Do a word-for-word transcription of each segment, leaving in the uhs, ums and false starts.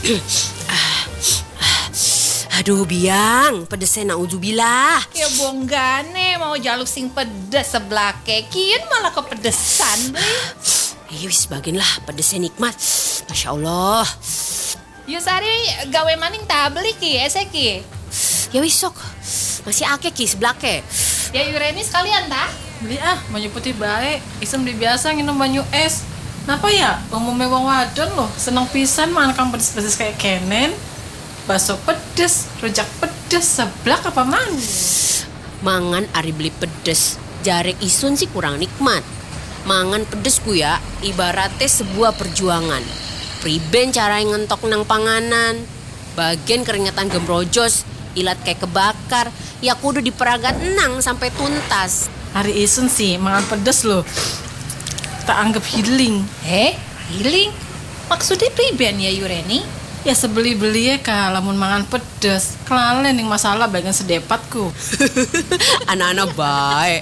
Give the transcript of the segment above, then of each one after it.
Aduh biang, pedesnya naudzubillah. Ya bonggane mau jaluk sing pedes sebelah kekian malah kepedesan beli. Iya wis bagian lah, pedesnya nikmat. Masya Allah. Ya sari gawe maning tak beli ki, ese ki. Ya wis sok, masih ake ki sebelah ke. Ya Yureni sekalian tak? Beli ah, banyu putih baik. Isem di biasa nginum banyu es. Napa ya? Umumnya wong wadon loh, seneng pisan makan pedes-pedes kayak kenen. Bakso pedes, rujak pedes, seblak apa manis? Mangan ari beli pedes, jare isun sih kurang nikmat. Mangan pedesku ya, ibaratnya sebuah perjuangan. Priben cara ngentok nang panganan. Bagian keringetan gembrojos, ilat kayak kebakar. Ya kudu diperagat nang sampai tuntas. Hari isun sih mangan pedes loh. Tak anggap healing. Eh, healing? Maksudnya priben ya Yureni? Ya sebeli-beli ya kak, lamun mangan pedes. Kelalen yang masalah bagian sedepatku. Anak-anak baik.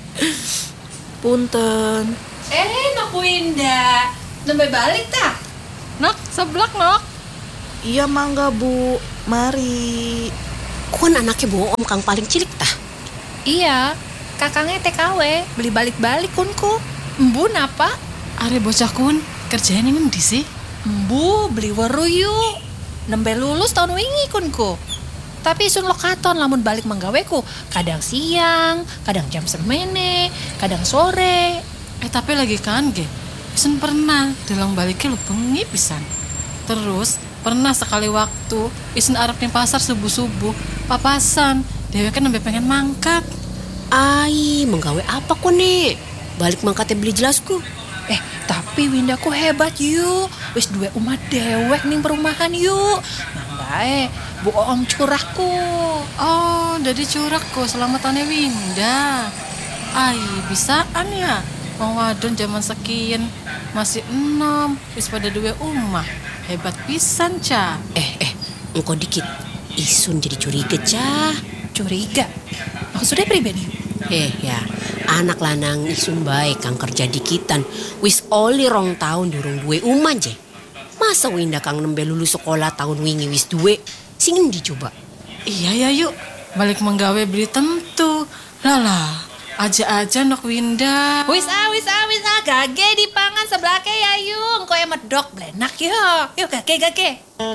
Punten. Eh, Nok Winda. Nembe balik tak? Nok, seblak nok. Iya mangga bu, mari. Kuan anaknya bohong kang paling cilik tah. Iya, kakangnya T K W, beli balik-balik kunku. Embu napa? Are bocah kun, kerjanya ngendi sih? Embu beli weru yuk. Nembe lulus tahun wingi kunku. Tapi isun lokaton lamun balik menggaweku. Kadang siang, kadang jam semene, kadang sore. Eh tapi lagi kan ge, isun pernah dalang baliknya lu bengi pisan. Terus pernah sekali waktu isun arep ning pasar subuh-subuh papasan, dewe kan nembe pengen mangkat. Ai, menggawe apa kok nih? Balik mangkatnya beli jelasku. Eh, tapi Windaku hebat yuk. Wis duwe umat dewek ning perumahan yuk. Manggae, Bu Om curahku. Oh, jadi curak kok selamatannya Winda. Ai, bisaan ya. Wong wadon zaman sekian masih enom, wis pada duwe umah. Hebat pisan, Ca. Eh, eh, engkau dikit. Isun jadi curiga, Cah. Curiga? Maksudnya pribadi? Eh ya, anak lanang isun baik kang kerja dikitan. Wis oli rong tahun durung duwe umah je. Masa Winda kang nembe lulus sekolah tahun wingi wis duwe? Sing endi coba? Iya ya yuk, balik menggawe beli tentu. Lala, aja-aja Nok Winda. Wis ah, wis ah, wis ah. Gage dipangan sebelah ke ya yuk. Engko yang medok blenak yuk. Yuk gage, gage.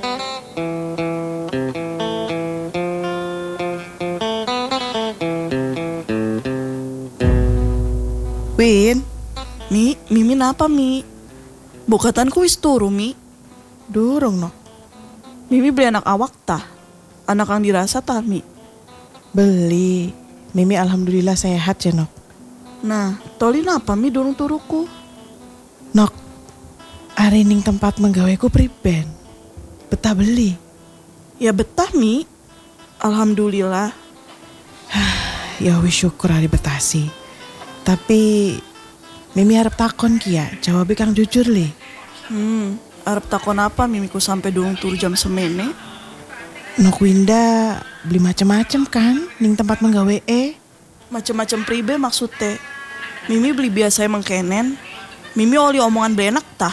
Win, Mi, Mimi napa Mi? Bukatanku wis turu Mi. Durung no. Mimi beli anak awak tah. Anak yang dirasa tah Mi. Beli. Mimi alhamdulillah sehat ya Nok. Nah, toli napa Mi durung turuku? Nok, hari ning tempat menggaweku priben. Betah beli. Ya betah Mi. Alhamdulillah. Ya wis syukur hari betah sih. Tapi Mimi harap takon kia, jawabnya kang jujur li. Hmm, arep takon apa Mimiku sampai durung turu jam semene? Nok Winda beli macem-macem kan ning tempat menggawe e. Macem-macem pribe maksudnya. Mimi beli biasa emang kenen. Mimi oli omongan benak tah.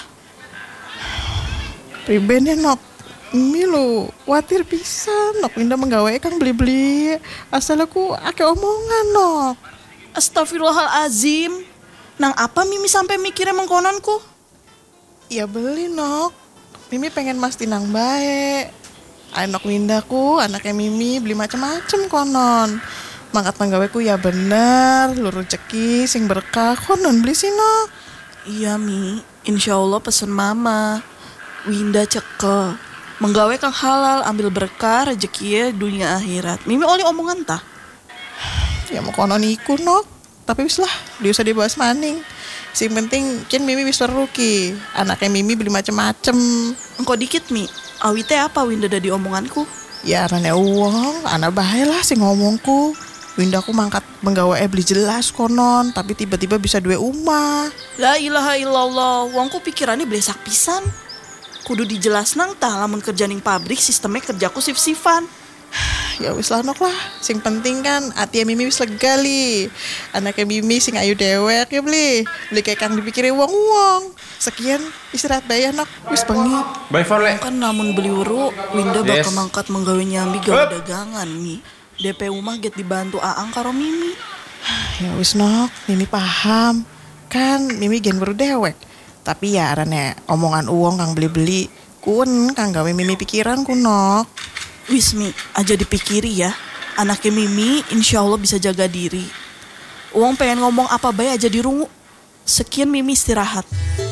Priben ya Nok. Mimi lu watir pisan. Nok Winda menggawe e kang beli-beli. Asal aku ake omongan Nok. Astagfirullahalazim. Nang apa Mimi sampai mikirnya mengkononku? Ya beli Nok. Mimi pengen masti nang bae. Anak Windaku, anaknya Mimi beli macam-macam konon. Mangkat manggaweku ya bener, lu rezeki sing berkah konon beli sih Nok. Iya Mi, insya Allah pesen mama. Winda cekel. Menggawe kang halal, ambil berkah rezeki ya dunia akhirat. Mimi oli omongan tah. Ya mau konon iku Nok. Tapi wis lah, diusah dibahas maning. Sing penting kin Mimi wis weru ki. Anaknya Mimi beli macem-macem. Engkau dikit Mi, awite apa Winda dadi omonganku? Ya rane uang, anak bae lah sing ngomongku. Winda aku mangkat menggawe beli jelas konon, tapi tiba-tiba bisa duwe umah. La ilaha illallah, wongku pikirannya blesak pisan. Kudu dijelas nang tah lamun kerja ning pabrik sistemnya kerjaku sif-sifan. Ya wis lah Nok lah, sing penting kan ati Mimi wis lega li. Anaknya Mimi sing ayu dewek ya beli. Beli kayak kang dipikirin uang-uang. Sekian istirahat bae anak. Wis bengi. Bye Farle. Kan namun beli uru, Winda bakal Yes. mangkat menggawe nyambi gawe dagangan Mi. D P U mah get dibantu Aang karo Mimi. Ya wis nok, Mimi paham. Kan Mimi gen baru dewek. Tapi ya arane omongan uang kang beli-beli. Kun kang gawe Mimi pikiran ku nok. Wis Mi, aja dipikiri ya. Anaknya Mimi insya Allah bisa jaga diri. Uang pengen ngomong apa bae aja dirungu. Sekian Mimi istirahat.